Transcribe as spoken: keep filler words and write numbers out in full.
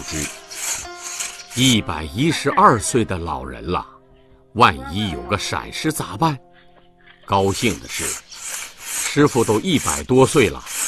一百一十二岁的老人了，万一有个闪失咋办？高兴的是，师傅都一百多岁了，